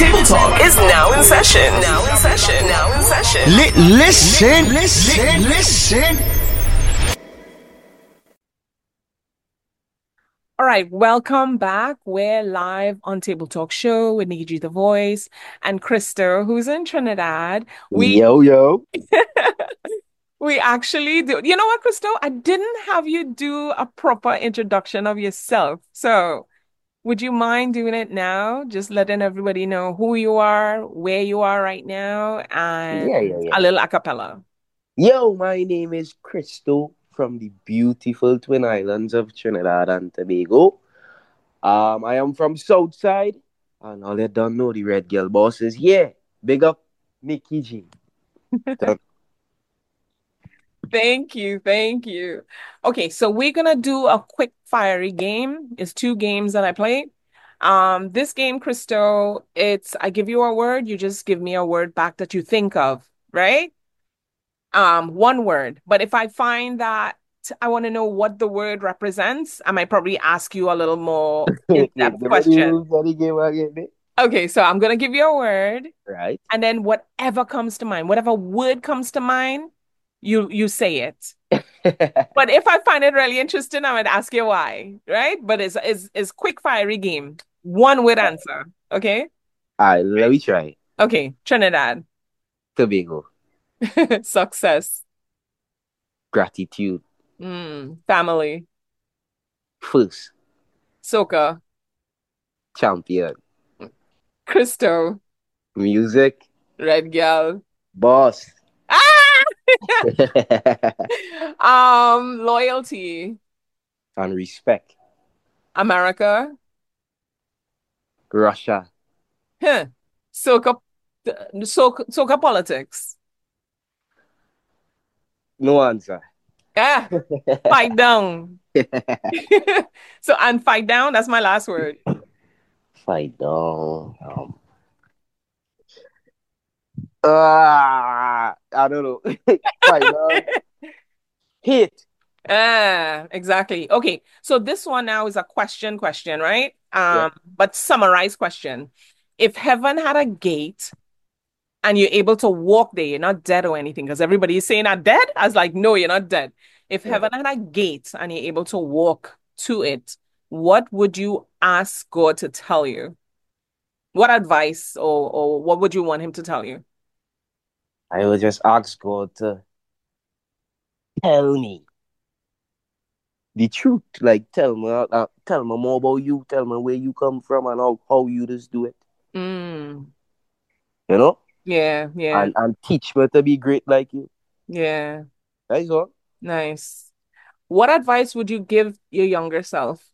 Table Talk is now in session. Now in session. Now in session. Listen. All right, welcome back. We're live on Table Talk Show with Nikki G the Voice and Krista, who's in Trinidad. We Yo. we actually do. You know what, Krista? I didn't have you do a proper introduction of yourself. So, would you mind doing it now? Just letting everybody know who you are, where you are right now, and Yeah. a little a cappella. Yo, my name is Crystal from the beautiful Twin Islands of Trinidad and Tobago. I am from Southside, and all you don't know, the Red Girl boss is here. Big up, Nikki G. Done. Thank you. Thank you. Okay, so we're gonna do a quick fiery game. It's two games that I play. This game, Crystal, it's I give you a word, you just give me a word back that you think of, right? One word. But if I find that I want to know what the word represents, I might probably ask you a little more Okay, give in-depth me the question. rules of the game again, mate. Okay, so I'm gonna give you a word, Right. and then whatever comes to mind, whatever word comes to mind, you say it. But if I find it really interesting, I would ask you why, right? But it's quick fiery game. One word answer. Okay? Alright, let me try. Okay, Trinidad. Tobago. Success. Gratitude. Family. First. Soca. Champion. Crystal. Music. Red Girl. Boss. Ah! Loyalty. And respect. America. Russia. Huh. Soca. Soca politics. No answer. Ah, fight down. So, and fight down, that's my last word. Fight down. I don't know. Fight down. Hit. Exactly. Okay. So this one now is a question, right? Yeah. But summarized question. If heaven had a gate and you're able to walk there, you're not dead or anything, because everybody is saying I'm dead. I was like, no, you're not dead. If Yeah. heaven had a gate and you're able to walk to it, what would you ask God to tell you? What advice or what would you want him to tell you? I will just ask God to tell me the truth. Like tell me more about you. Tell me where you come from and how you just do it. Mm, You know, yeah, and teach me to be great like you. yeah. That's all. Nice. What advice would you give your younger self?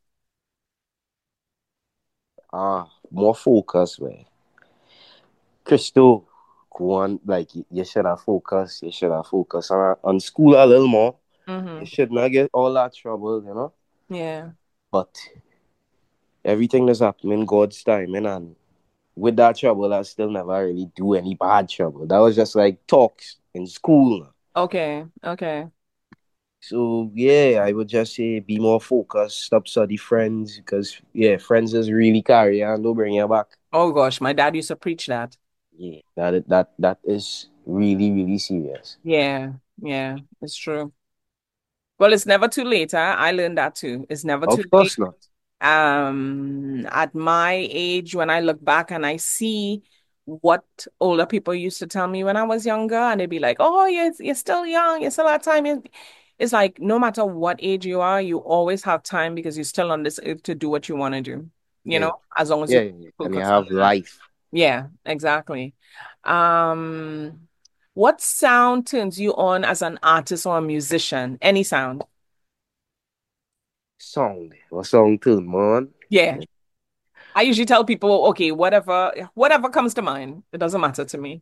More focus, man. Crystal, go on. Like you should have focus. You should have focus on school a little more. You Mm-hmm. should not get all that trouble, you know. Yeah. But everything that's happening in God's timing, and with that trouble, I still never really do any bad trouble. That was just like talks in school. Okay. So yeah, I would just say be more focused, stop study friends, because yeah, friends is really carry and don't bring you back. Oh gosh, my dad used to preach that. Yeah, that is really really serious. Yeah, it's true. Well, it's never too late, huh? I learned that too. It's never too Of late. course not. At my age, when I look back and I see what older people used to tell me when I was younger, and they'd be like, "Oh, you're still young, you still have time." It's like no matter what age you are, you always have time because you're still on this earth to do what you want to do, Yeah, as long as yeah, you yeah, yeah. And you focus on have that. life. Yeah, exactly. Um, what sound turns you on as an artist or a musician? Any sound? Song. What song tune, man? Yeah. I usually tell people, okay, whatever comes to mind, it doesn't matter to me.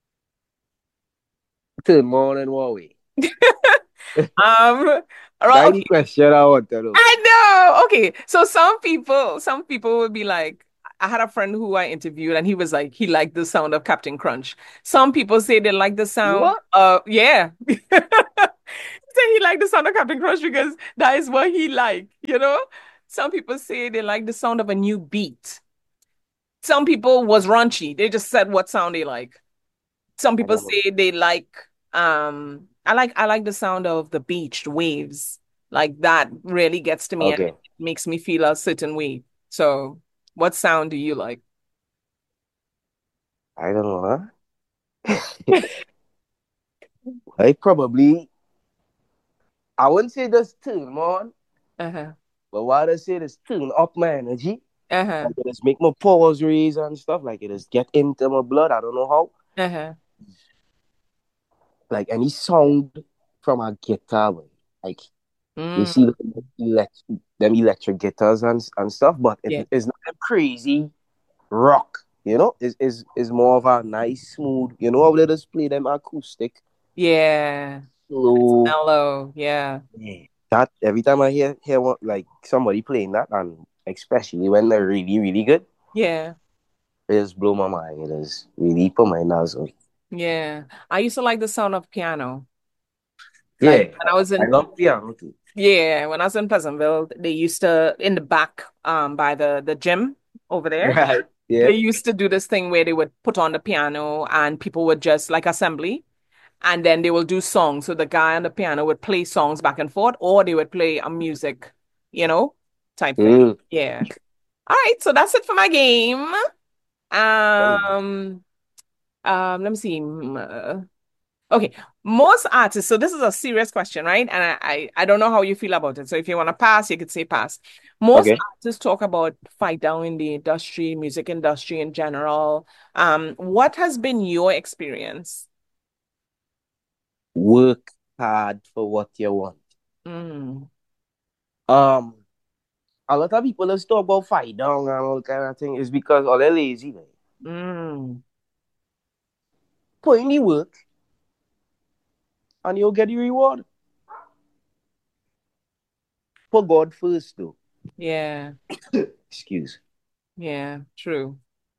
Tune more than what way? Um, That's the okay, question I want to know. I know. Okay, so some people would be like, I had a friend who I interviewed, and he was like, he liked the sound of Captain Crunch. Some people say they like the sound What? yeah. Say he liked the sound of Captain Crunch because that is what he liked. Some people say they like the sound of a new beat. some people was raunchy. They just said what sound they like. Some I people don't know. say they like I like the sound of the beach, the waves. Like that really gets to me and Okay. it makes me feel a certain way. So, what sound do you like? I don't know, huh? I probably, I wouldn't say just turn on, Uh-huh. but what I say is turn up my energy. Uh-huh. Like it is make my pores raise and stuff. Like it is get into my blood. I don't know how. Uh-huh. Like any sound from a guitar, boy. Like you Mm, see them electric guitars and stuff, but yeah. it's not a crazy rock. Is more of a nice smooth. You know how they just play them acoustic, Yeah. It's slow. mellow. Yeah. Yeah. That every time I hear like somebody playing that, and especially when they're really really good, Yeah. it just blow my mind. It is really put my nose on. Yeah. I used to like the sound of piano. Like Yeah, when I was I in love piano too. yeah, when I was in Pleasantville, they used to in the back by the gym over there. Right. Yeah. They used to do this thing where they would put on the piano and people would just like assembly and then they will do songs. So the guy on the piano would play songs back and forth or they would play a music, you know, type thing. Mm. Yeah. All right, so that's it for my game. Um let me see. Okay, most artists. So this is a serious question, right? And I don't know how you feel about it. So if you want to pass, you could say pass. Most Okay. artists talk about fight down in the industry, music industry in general. What has been your experience? Work hard for what you want. Mm, Um, a lot of people just talk about fight down and all kind of thing. It's because all they're lazy. Like. mm, Put in the work and you'll get the reward. Put God first, though. yeah, Excuse. yeah, true.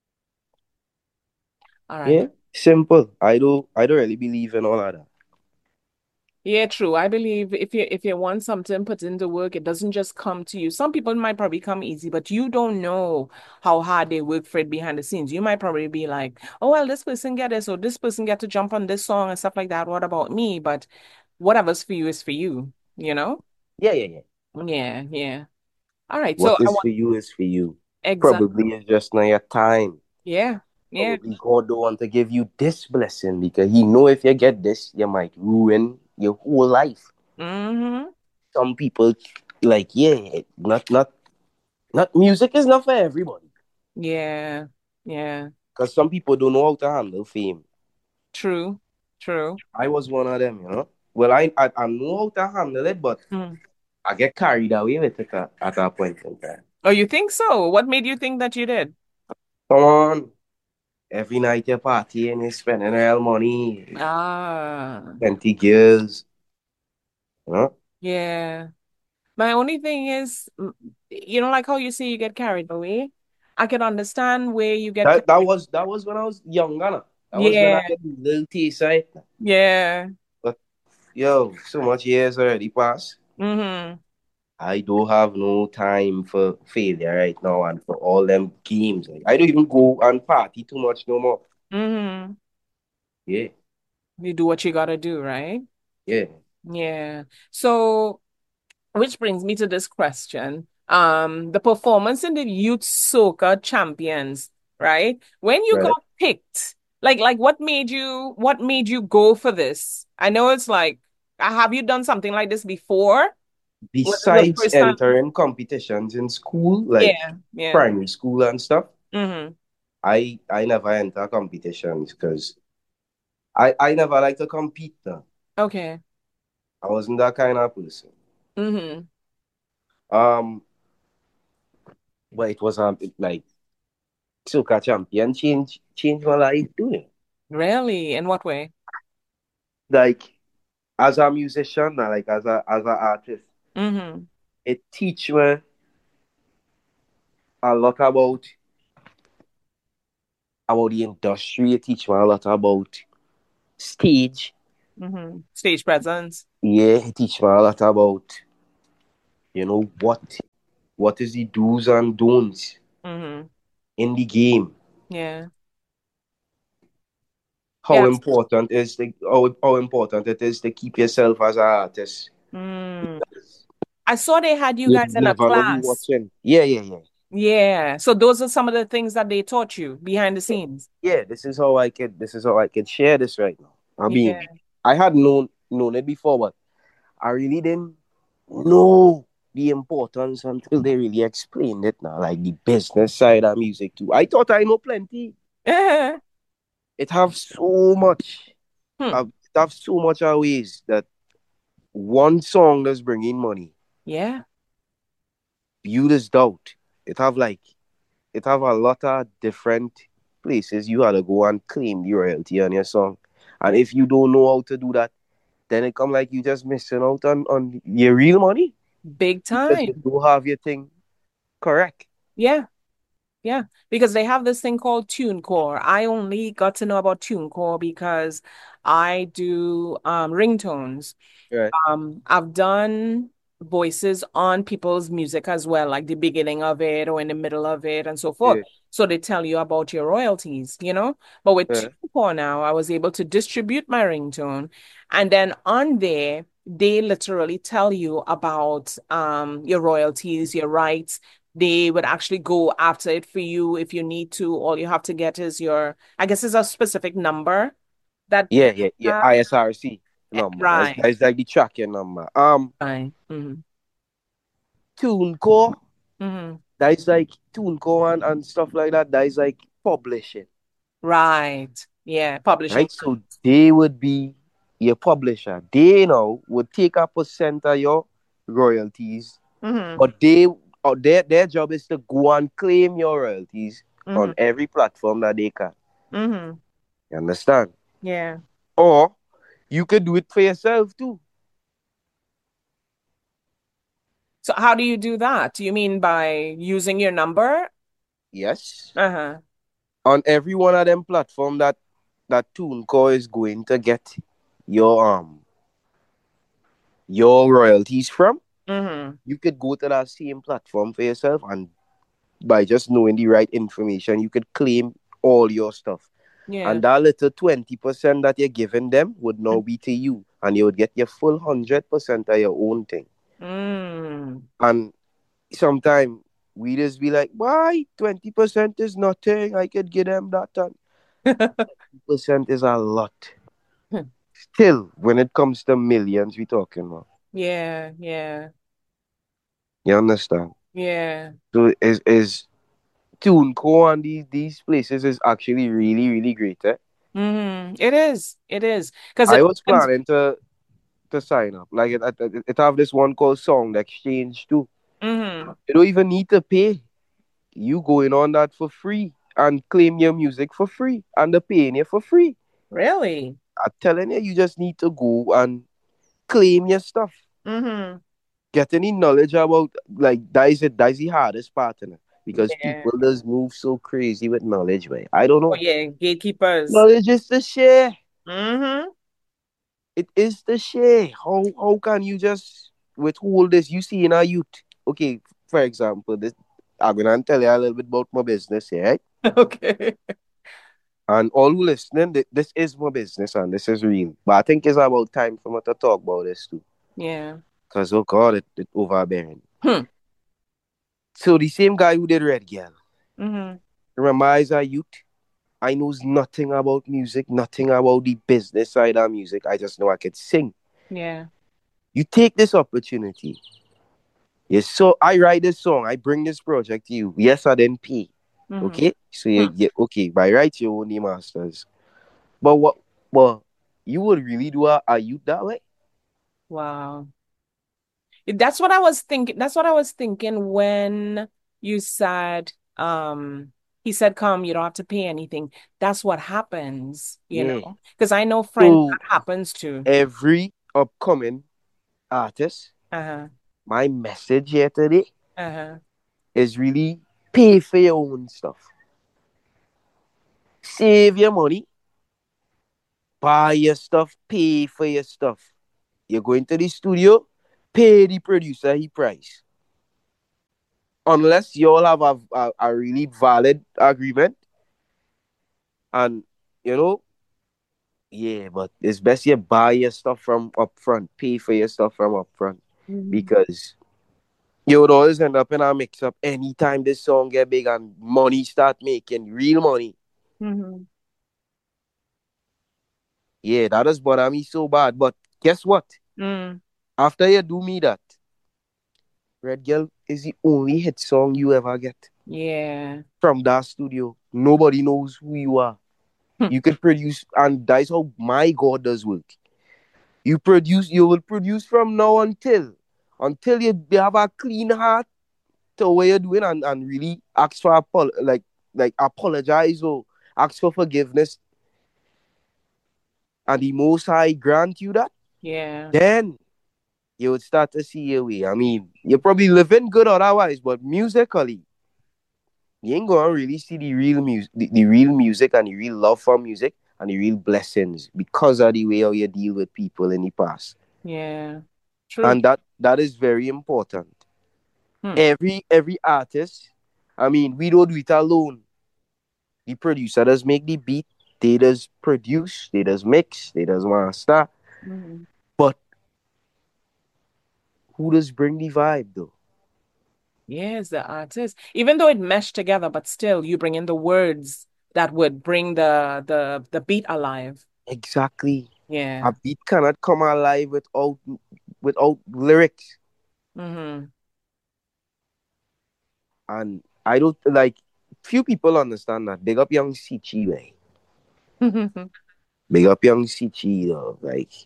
All right. Yeah. Simple. I don't really believe in all of that. Yeah, true. I believe if you want something put into work, it doesn't just come to you. Some people might probably come easy, but you don't know how hard they work for it behind the scenes. You might probably be like, oh well, this person get this, or this person get to jump on this song and stuff like that. What about me? But whatever's for you is for you, you know? Yeah, yeah, yeah. Yeah, yeah. All right. So What I is want for you is for you. exact Probably it's just not your time. yeah, yeah. Probably God don't want to give you this blessing because He know if you get this, you might ruin your whole life. Mm-hmm. Some people like, yeah, not music is not for everybody. Yeah, yeah. Because some people don't know how to handle fame. True, true. I was one of them. Well, I know how to handle it, but Mm. I get carried away with it at a point in time. Oh, you think so? What made you think that you did? Come on, every night you're partying, you're spending real money, Ah. 20 girls, you know? Yeah. My only thing is, like how you say you get carried away. I can understand where you get That was when I was younger. No? That was when I yeah, get little taste, right? yeah. But yo, so much years already passed. Mm-hmm. I don't have no time for failure right now and for all them games. Like, I don't even go and party too much no more. Mm-hmm. Yeah, You do what you gotta do, right? yeah, Yeah. So, which brings me to this question. The performance in the Youth Soca Champions, right? When you right. got picked, like what made you go for this? I know it's like, have you done something like this before? Was this the Besides first time? entering competitions in school, like Yeah, yeah. primary school and stuff, Mm-hmm. I never enter competitions because I never like to compete. No. Okay. I wasn't that kind of person. Mm-hmm. Um, but it was like Soca champion change my life doing. Really? In what way? Like as a musician, like as a artist, Mm-hmm. it teach me a lot about the industry. It teach me a lot about stage. Mm-hmm. Stage presence. Yeah, it teach me a lot about what is the do's and don'ts Mm-hmm. in the game. Yeah. How Yes. important is the how important it is to keep yourself as an artist. Mm. I saw they had you You guys in a never know who class. watching. Yeah, yeah, yeah. Yeah. So those are some of the things that they taught you behind the scenes. Yeah, this is how I could share this right now. I mean, Yeah. I had known it before, but I really didn't know the importance until they really explained it now, like the business side of music too. I thought I know plenty. It have so much. Hmm. It have so much of ways that one song that's bringing money. Yeah. You just doubt. It have like it have a lot of different places you had to go and claim the royalty on your song. And Yeah. if you don't know how to do that, then it come like you just missing out on your real money Big because you time. do have your thing correct. Yeah. Yeah, because they have this thing called TuneCore. I only got to know about TuneCore because I do ringtones. Right. I've done voices on people's music as well, like the beginning of it or in the middle of it and so forth. Yeah. So they tell you about your royalties, you know? But with Yeah. TuneCore now, I was able to distribute my ringtone. And then on there, they literally tell you about your royalties, your rights. They would actually go after it for you if you need to. All you have to get is your, I guess it's a specific number that Yeah, that yeah, you yeah. have. ISRC number. Right. That's like the tracking number. Right. Mm-hmm. TuneCore. Mm-hmm. That is like TuneCore and stuff like that. That is like publishing. Right. Yeah. Publishing. Right? So they would be your publisher. They now would take a percent of your royalties, Mm-hmm. but they or their job is to go and claim your royalties Mm-hmm. on every platform that they can. Mm-hmm. You understand? Yeah. Or you could do it for yourself too. So how do you do that? Do you mean by using your number? Yes. Uh-huh. On every one of them platform that TuneCore is going to get your royalties from, Mm-hmm. you could go to that same platform for yourself, and by just knowing the right information, you could claim all your stuff. Yeah. And that little 20% that you're giving them would now be to you. And you would get your full 100% of your own thing. Mm. And sometimes we just be like, why? 20% is nothing. I could give them that. And percent is a lot. Still, when it comes to millions, we talking about. Yeah, yeah, You understand? yeah. So is TuneCore and these places is actually really, really great. Eh? Mm-hmm. It is. It is. Because I it was opens. planning to sign up. Like it have this one called Sound Exchange too. Mm-hmm. You don't even need to pay. You going on that for free and claim your music for free, and they're paying you for free. Really? I'm telling you, you just need to go and claim your stuff. Mm-hmm. Get any knowledge about like that is the hardest part in it because Yeah. people just move so crazy with knowledge, way. I don't Oh, know. yeah. Gatekeepers. Knowledge is the share. Mm-hmm. It is the share. How can you just withhold this? You see in our youth. Okay, for example, this I'm gonna tell you a little bit about my business here, right? Okay. And all who listening, this is my business and this is real. But I think it's about time for me to talk about this too. Yeah. Because oh god, it overbearing. Hmm. So the same guy who did Red Girl. Mm-hmm. Remember as a youth, I knows nothing about music, nothing about the business side of music. I just know I could sing. Yeah. You take this opportunity. Yes, so I write this song, I bring this project to you. Yes, I didn't pay. Mm-hmm. Okay? So Hmm. you okay, by right you own the masters. But what you would really do a youth that way? Wow. That's what I was thinking. That's what I was thinking when you said, he said, come, you don't have to pay anything. That's what happens, you Yeah. know, because I know friends So that happens to. every upcoming artist, Uh-huh. my message here today Uh-huh. is really pay for your own stuff. Save your money, buy your stuff, pay for your stuff. You're going to the studio, pay the producer his price. Unless you all have a really valid agreement, And you know, yeah, but it's best you buy your stuff from upfront, pay for your stuff from upfront, Mhm. because you would always end up in a mix up anytime this song get big and money start making real money. Mhm. Yeah, that does bother me so bad. But guess what? Mm. After you do me that, Red Girl is the only hit song you ever get Yeah. from that studio. Nobody knows who you are. You can produce, and that's how my God does work. You will produce from now until you have a clean heart to what you're doing, and really ask for like apologize or ask for forgiveness, and the Most High grant you that, Yeah. then you would start to see your way. I mean, you're probably living good otherwise, but musically, you ain't gonna really see the real music and the real love for music and the real blessings because of the way how you deal with people in the past. Yeah. True. And that is very important. Hmm. Every artist, I mean, we don't do it alone. The producer does make the beat, they does produce, they does mix, they does master. Mhm. But who does bring the vibe though? Yes, the artist. Even though it meshed together, but still you bring in the words that would bring the beat alive. Exactly. A Yeah. beat cannot come alive without lyrics. Mm-hmm. And I don't like few people understand that. Big up young Sichi, way. Big up young Sichi though.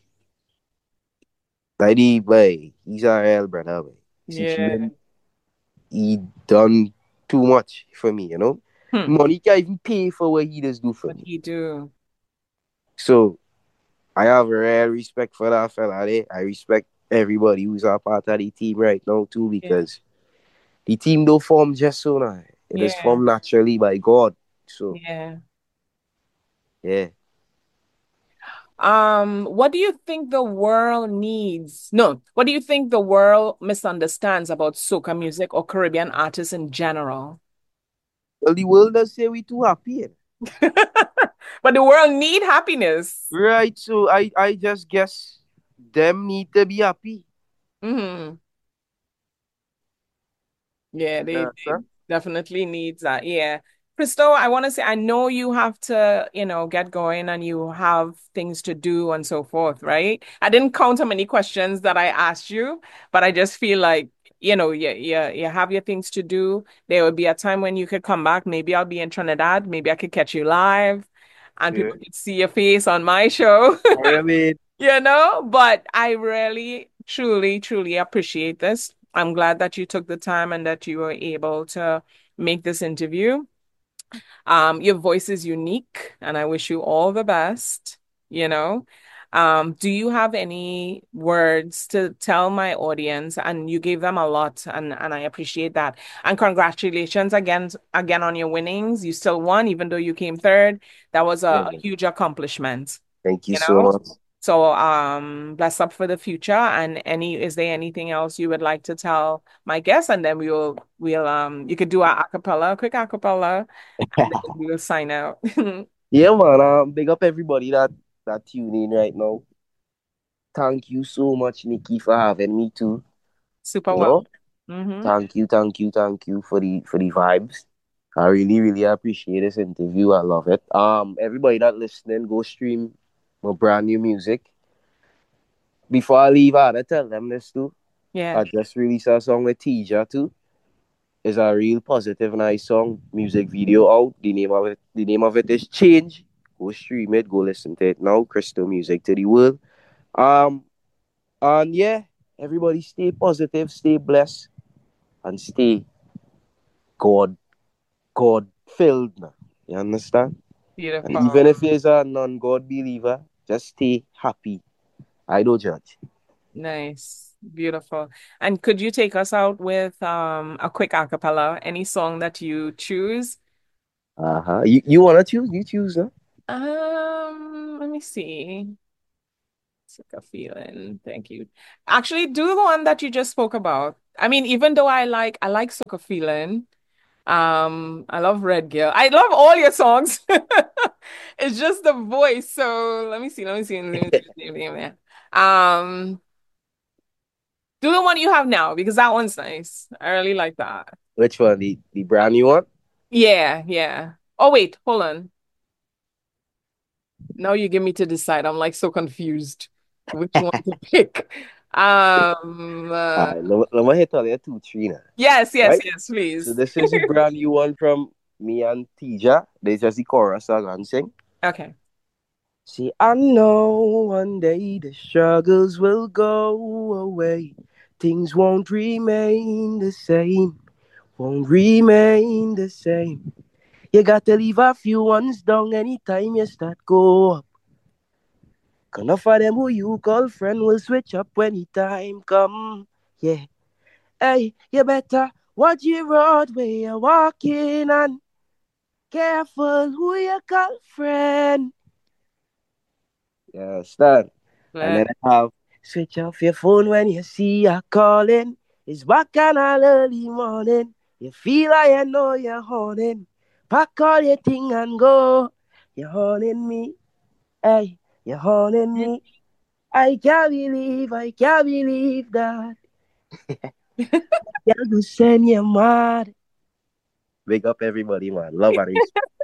Like the way he's a real brother, way. Sichi, Yeah. he done too much for me, you know. Hmm. Money can't even pay for what he does do for What me. he do? So I have rare respect for that fella there. I respect everybody who's a part of the team right now too, Yeah. because the team don't form just so now. It is Yeah. formed naturally by God. So Yeah. yeah. What do you think the world needs? No, what do you think the world misunderstands about soca music or Caribbean artists in general? Well, the world does say we too happy. Eh? But the world need happiness. Right. So I just guess them need to be happy. Hmm. Yeah, they Sir. definitely needs that. Yeah. Christo, I want to say, I know you have to, get going and you have things to do and so forth, right? I didn't count how many questions that I asked you, but I just feel like, you have your things to do. There will be a time when you could come back. Maybe I'll be in Trinidad. Maybe I could catch you live and Yeah. people could see your face on my show. I mean, But I really, truly, truly appreciate this. I'm glad that you took the time and that you were able to make this interview. Your voice is unique, and I wish you all the best, you know. Do you have any words to tell my audience? And you gave them a lot, and I appreciate that. And congratulations again on your winnings. You still won, even though you came third. That was yeah, a man. huge accomplishment, Thank you you so know. much. So, bless up for the future. And is there anything else you would like to tell my guests? And then you could do a quick acapella, and then we will sign out. Yeah, man. Big up everybody that tune in right now. Thank you so much, Nikki, for having me too. Super You well. know, Mm-hmm. thank you for the vibes. I really, really appreciate this interview. I love it. Everybody that listening, go stream my brand new music. Before I leave, I had to tell them this too. Yeah, I just released a song with Tija too. It's a real positive, nice song. Music video out. The name of it is Change. Go stream it. Go listen to it now. Crystal Music to the world. Um, and yeah, everybody stay positive, stay blessed, and stay God God filled. Now. You understand? And even beautiful. if you're a non-God believer, just stay happy. I don't judge. Nice. Beautiful. And could you take us out with a quick acapella? Any song that you choose? Uh-huh. You wanna choose? You choose, huh? Let me see. Took a feeling. Thank you. Actually, do the one that you just spoke about. I mean, even though I like Soca Feeling, I love Red Girl. I love all your songs. It's just the voice. So let me see. Um, do the one you have now because that one's nice. I really like that. Which one? The brand new one? Yeah, yeah. Oh wait, hold on. Now you give me to decide. I'm like so confused which one to pick. Um, uh, Let me hit on you two, three now. yes, yes, Right? yes, So please. this is the brand new one from me and Tija. There's just the chorus song and sing. Okay. See, I know one day the struggles will go away. Things won't remain the same. Won't remain the same. You got to leave a few ones down anytime you start go up. 'Cause enough of them who you call friend will switch up when the time come. Yeah. Hey, you better watch your road where you're walking on. Careful who you call friend. Yeah, stand. And Uh, then I have switch off your phone when you see her calling. It's back on an early morning. You feel like you know you're horning. Pack all your thing and go. You're horning me. Hey, you're horning me. I can't believe that. You're gonna send you mad. Wake up everybody, man. Love and respect.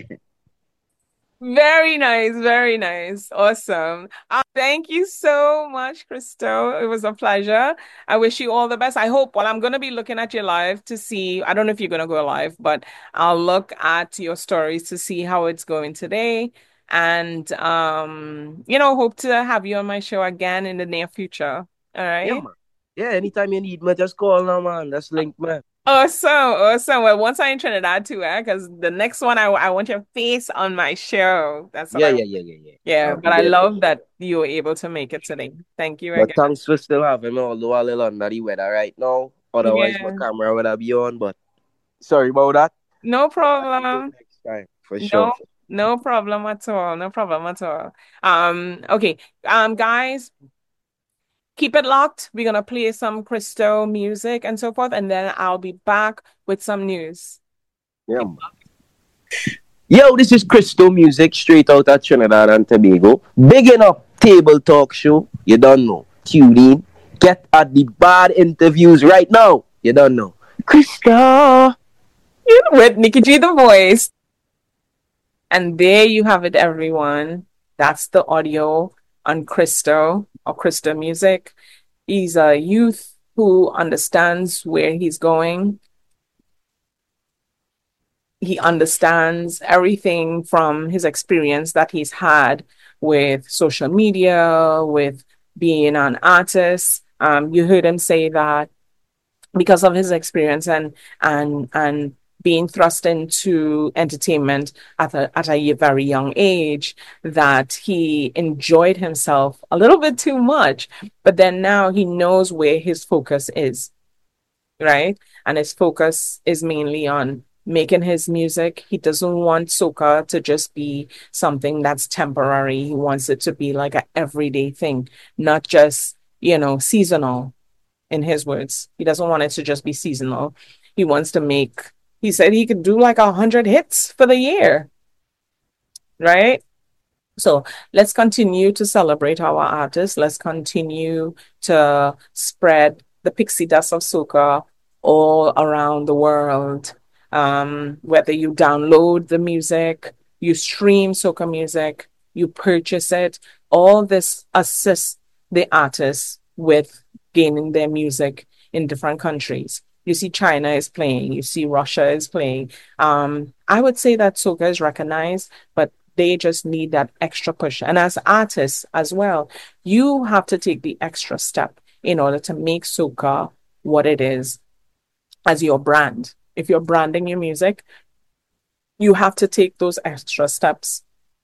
Very nice, very nice. Awesome. Thank you so much, Crystal. It was a pleasure. I wish you all the best. I hope, well, I'm going to be looking at your live to see, I don't know if you're going to go live, but I'll look at your stories to see how it's going today. And, hope to have you on my show again in the near future. All Yeah, right. man. Yeah, anytime you need me, just call now, man. That's link, man. Awesome, awesome. Well, once I'm in Trinidad too, because the next one I want your face on my show. That's what Yeah, I yeah, yeah, yeah, yeah. Yeah, I'll be but I there for love sure. that you were able to make it today. Thank you But again. thanks for still having me, although a little under the weather right now. Otherwise, my Yeah, camera would have been on, but sorry about that. no I'll try to do it problem. next time, for sure. No, no problem at all. No problem at all. Okay. Guys, keep it locked. We're gonna play some Crystal music and so forth, and then I'll be back with some news. Yeah, man. Yo, this is Crystal Music, straight out of Trinidad and Tobago. Bigging up Table Talk Show. You don't know. Tune in. Get at the bad interviews right now. You don't know. Crystal. With Nikki G the voice. And there you have it, everyone. That's the audio on Crystal or Crystal Music. He's a youth who understands where he's going. He understands everything from his experience that he's had with social media, with being an artist. You heard him say that because of his experience and being thrust into entertainment at a very young age, that he enjoyed himself a little bit too much. But then now he knows where his focus is, right? And his focus is mainly on making his music. He doesn't want soca to just be something that's temporary. He wants it to be like an everyday thing, not just, seasonal, in his words. He doesn't want it to just be seasonal. He wants to make, he said he could do like 100 hits for the year, right? So let's continue to celebrate our artists. Let's continue to spread the pixie dust of soca all around the world. Whether you download the music, you stream soca music, you purchase it, all this assists the artists with gaining their music in different countries. You see, China is playing, you see, Russia is playing. I would say that soca is recognized, but they just need that extra push. And as artists as well, you have to take the extra step in order to make soca what it is as your brand. If you're branding your music, you have to take those extra steps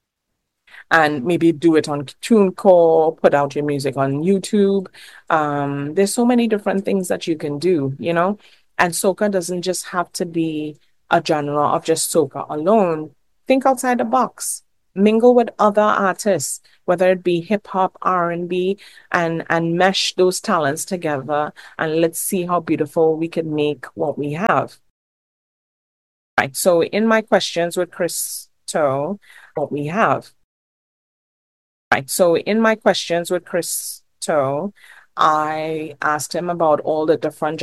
and maybe do it on TuneCore, put out your music on YouTube. There's so many different things that you can do, And soca doesn't just have to be a genre of just soca alone. Think outside the box. Mingle with other artists, whether it be hip hop, R&B, and mesh those talents together, and let's see how beautiful we can make what we have. Right. So in my questions with Christo, what we have. Right. So in my questions with Christo, I asked him about all the different